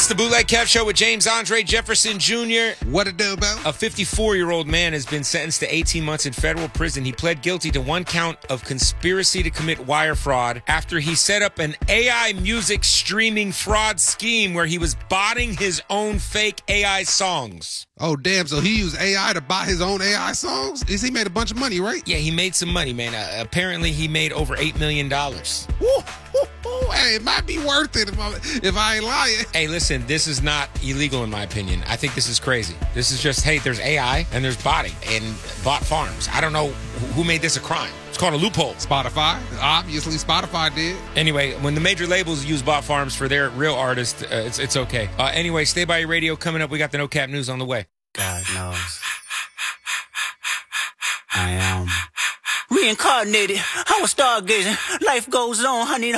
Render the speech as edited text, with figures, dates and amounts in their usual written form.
It's the Bootleg Kev Show with James Andre Jefferson Jr. What it do, about? A 54-year-old man has been sentenced to 18 months in federal prison. He pled guilty to one count of conspiracy to commit wire fraud after he set up an AI music streaming fraud scheme where he was botting his own fake AI songs. Oh, damn. So he used AI to buy his own AI songs? He made a bunch of money, right? Yeah, he made some money, man. Apparently, he made over $8 million. Hey, it might be worth it if I ain't lying. Hey, listen, this is not illegal in my opinion. I think this is crazy. This is just, hey, there's AI and there's botting and bot farms. I don't know who made this a crime. It's called a loophole. Spotify. Obviously, Spotify did. Anyway, when the major labels use bot farms for their real artists, it's okay. Anyway, stay by your radio. Coming up, we got the No Cap News on the way. God knows. I am reincarnated. I was stargazing. Life goes on, honey.